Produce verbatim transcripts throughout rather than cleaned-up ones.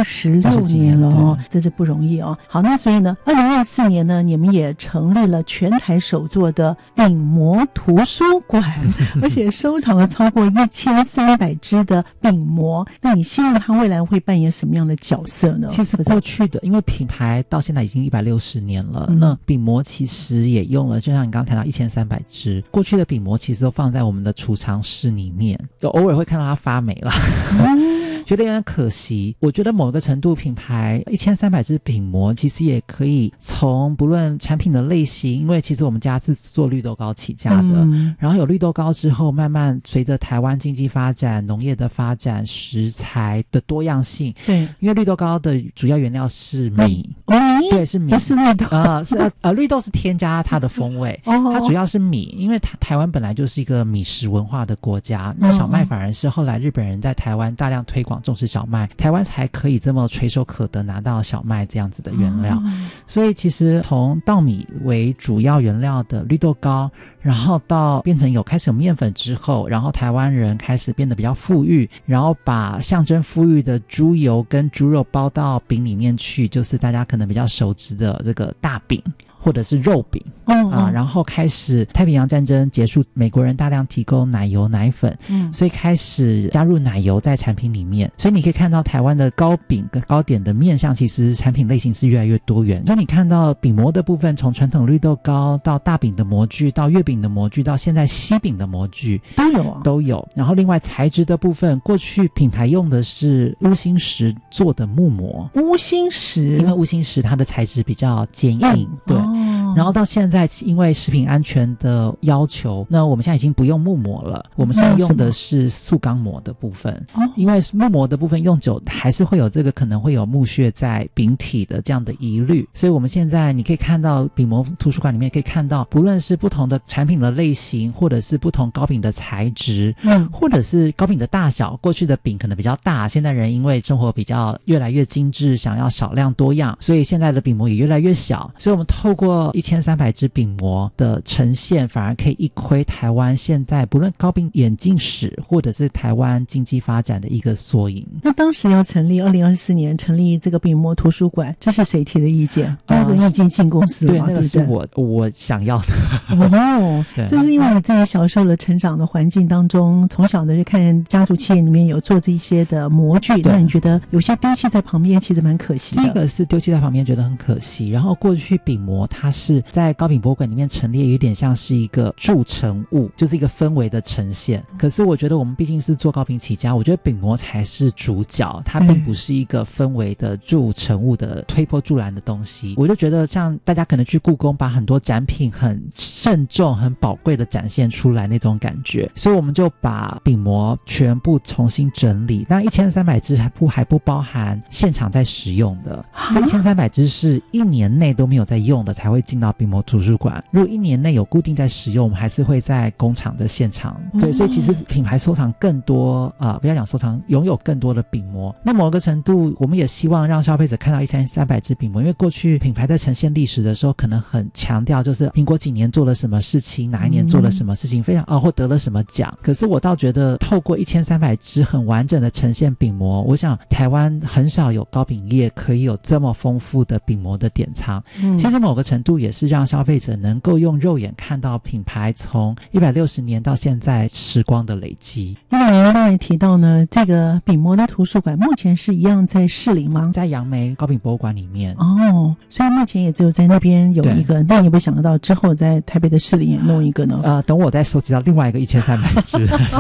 十六年了哦，真是不容易哦。好，那所以呢二零二四年呢你们也成立了全台首座的饼模图书馆而且收藏了超过一千三百只的饼模，那你希望它未来会扮演什么样的角色呢？ 其实过去的因为品牌到现在已经一百六十年了、嗯、那饼模其实也用了就像你刚刚谈到一千三百只，过去的饼模其实都放在我们的储藏室里面，就偶尔会看到它发霉了、嗯觉得有点可惜。我觉得某个程度品牌一千三百只饼模其实也可以从不论产品的类型，因为其实我们家是做绿豆糕起家的、嗯、然后有绿豆糕之后慢慢随着台湾经济发展农业的发展食材的多样性，对，因为绿豆糕的主要原料是米、嗯、对是米不是绿豆啊、呃，是呃绿豆是添加它的风味哦，它主要是米，因为台台湾本来就是一个米食文化的国家，那小麦反而是后来日本人在台湾大量推广重视小麦，台湾才可以这么垂手可得拿到小麦这样子的原料、嗯、所以其实从稻米为主要原料的绿豆糕，然后到变成有开始有面粉之后，然后台湾人开始变得比较富裕，然后把象征富裕的猪油跟猪肉包到饼里面去，就是大家可能比较熟知的这个大饼或者是肉饼、嗯、啊，然后开始太平洋战争结束，美国人大量提供奶油奶粉，嗯，所以开始加入奶油在产品里面，所以你可以看到台湾的糕饼跟糕点的面向其实产品类型是越来越多元，所以你看到饼模的部分从传统绿豆糕到大饼的模具到月饼的模具到现在西饼的模具都有啊， 都有。然后另外材质的部分，过去品牌用的是乌心石做的木模， 乌心石因为乌心石它的材质比较坚硬、嗯、对、哦然后到现在因为食品安全的要求，那我们现在已经不用木模了，我们现在用的是塑钢模的部分、哦、因为木模的部分用久还是会有这个可能会有木屑在饼体的这样的疑虑，所以我们现在你可以看到饼模图书馆里面可以看到不论是不同的产品的类型，或者是不同糕饼的材质、嗯、或者是糕饼的大小，过去的饼可能比较大，现在人因为生活比较越来越精致，想要少量多样，所以现在的饼模也越来越小，所以我们透过一千三百只饼模的呈现，反而可以一窥台湾现在不论糕饼演进史或者是台湾经济发展的一个缩影。 那当时要成立二零二四年成立这个饼模图书馆，这是谁提的意见？那时候你已经进公司了嘛、 呃、对，那个是我我想要的哦，这是因为你自己小时候的成长的环境当中，从小的就看家族企业里面有做这些的模具，那你觉得有些丢弃在旁边其实蛮可惜的。 第一个是丢弃在旁边觉得很可惜，然后过去饼模它是在糕饼博物馆里面陈列，有点像是一个铸成物，就是一个氛围的呈现。可是我觉得我们毕竟是做糕饼起家，我觉得饼模才是主角，它并不是一个氛围的铸成物的推波助澜的东西。我就觉得像大家可能去故宫把很多展品很慎重很宝贵的展现出来那种感觉，所以我们就把饼模全部重新整理。那一千三百只还不还不包含现场在使用的，这一千三百只是一年内都没有在用的才会进到饼模图书馆，如果一年内有固定在使用，我们还是会在工厂的现场。对，所以其实品牌收藏更多啊、呃，不要讲收藏，拥有更多的饼模。那某个程度我们也希望让消费者看到一千三百只饼模，因为过去品牌在呈现历史的时候可能很强调就是苹果几年做了什么事情，哪一年做了什么事情，非常啊或得了什么奖。可是我倒觉得透过一千三百只很完整的呈现饼模，我想台湾很少有糕饼业可以有这么丰富的饼模的典藏、嗯、其实某个程度也是让消费者能够用肉眼看到品牌从一百六十年到现在时光的累积。 另外您刚才提到呢，这个饼模的图书馆目前是一样在士林吗？ 在杨梅糕饼博物馆里面。 哦，所以目前也只有在那边有一个，那你有没有想到之后在台北的士林也弄一个呢？ 呃，等我再收集到另外一个一千三百只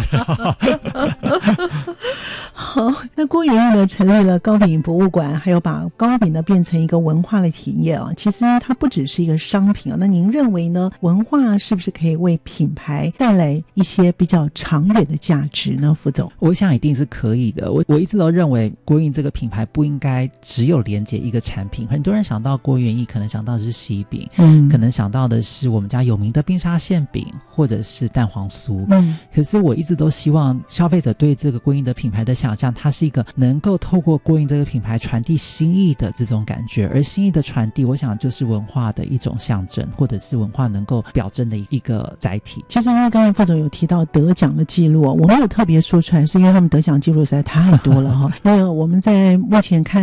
好，那郭元益呢成立了糕饼博物馆，还有把糕饼呢变成一个文化的体验啊。其实它不只是一个商品啊，那您认为呢？文化是不是可以为品牌带来一些比较长远的价值呢？副总， 我想一定是可以的。我我一直都认为郭元益这个品牌不应该只有连接一个产品。很多人想到郭元益，可能想到的是喜饼，嗯，可能想到的是我们家有名的冰沙馅饼，或者是蛋黄酥，嗯。可是我一直都希望消费者对这个郭元益的品牌的想象，它是一个能够透过郭元益这个品牌传递心意的这种感觉，而心意的传递，我想就是文化的一种象征，或者是文化能够表征的一个载体。 其实因为刚才副总有提到得奖的记录，我没有特别说出来，是因为他们得奖记录实在太多了哈。因为我们在目前看